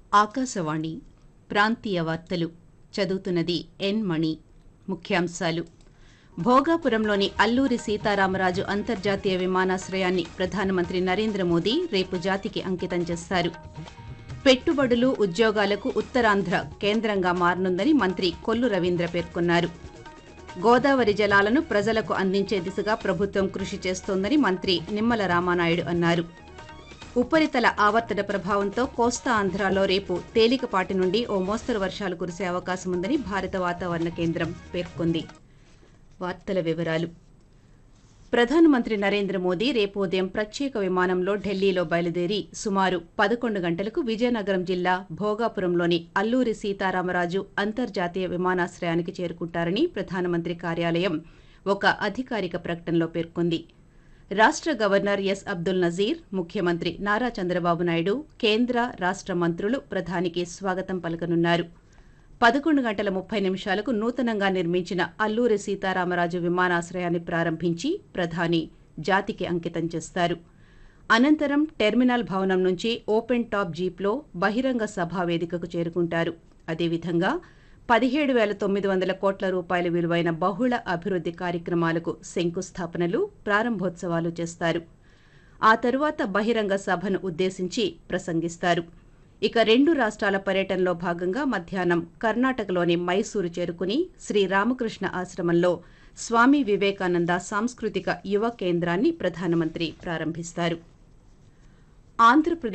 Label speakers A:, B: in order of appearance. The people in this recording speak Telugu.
A: ఆకాశవాణి ప్రాంతీయ వార్తలు చదువుతున్నది ఎన్ మణి. ముఖ్యాంశాలు: భోగాపురంలోని అల్లూరి సీతారామరాజు అంతర్జాతీయ విమానాశ్రయాన్ని ప్రధానమంత్రి నరేంద్ర మోదీ రేపు జాతికి అంకితం చేస్తారు. పెట్టుబడులు, ఉద్యోగాలకు ఉత్తరాంధ్ర కేంద్రంగా మారనుందని మంత్రి కొల్లు రవీంద్ర పేర్కొన్నారు. గోదావరి జలాలను ప్రజలకు అందించే దిశగా ప్రభుత్వం కృషి చేస్తోందని మంత్రి నిమ్మల రామానాయుడు అన్నారు. ఉపరితల ఆవర్తన ప్రభావంతో కోస్తా ఆంధ్రాలో రేపు తేలికపాటి నుండి ఓ మోస్తరు వర్షాలు కురిసే అవకాశముందని భారత వాతావరణ కేంద్రం పేర్కొంది. వార్తల వివరాలు: ప్రధానమంత్రి నరేంద్ర మోదీ రేపు ఉదయం ప్రత్యేక విమానంలో ఢిల్లీలో బయలుదేరి సుమారు 11 గంటలకు విజయనగరం జిల్లా భోగాపురంలోని అల్లూరి సీతారామరాజు అంతర్జాతీయ విమానాశ్రయానికి చేరుకుంటారని ప్రధానమంత్రి కార్యాలయం ఒక అధికారిక ప్రకటనలో పేర్కొంది. రాష్ట గవర్నర్ ఎస్ అబ్దుల్ నజీర్, ముఖ్యమంత్రి నారా చంద్రబాబు నాయుడు, కేంద్ర, రాష్ట మంత్రులు ప్రధానికి స్వాగతం పలకనున్నారు. 11 గంటల 30 నిమిషాలకు నూతనంగా నిర్మించిన అల్లూరి సీతారామరాజు విమానాశ్రయాన్ని ప్రారంభించి ప్రధాని జాతికి అంకితం చేస్తారు. అనంతరం టెర్మినల్ భవనం నుంచి ఓపెన్ టాప్ జీప్లో బహిరంగ సభా వేదికకు చేరుకుంటారు. అదేవిధంగా 17,900 కోట్ల రూపాయల విలువైన బహుళ అభివృద్ది కార్యక్రమాలకు శంకుస్థాపనలు, ప్రారంభోత్సవాలు చేస్తారు. ఆ తరువాత బహిరంగ సభను ఉద్దేశించి ప్రసంగిస్తారు. ఇక 2 రాష్ట్రాల పర్యటనలో భాగంగా మధ్యాహ్నం కర్ణాటకలోని మైసూరు చేరుకుని శ్రీ రామకృష్ణ ఆశ్రమంలో స్వామి వివేకానంద సాంస్కృతిక యువ కేంద్రాన్ని ప్రధానమంత్రి ప్రారంభిస్తారు. ఆంధ్రప్రదేశ్